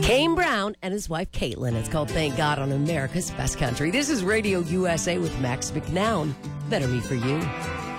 Kane Brown and his wife Caitlin. It's called Thank God on America's Best Country. This is Radio USA with Max McNown. Better Me For You.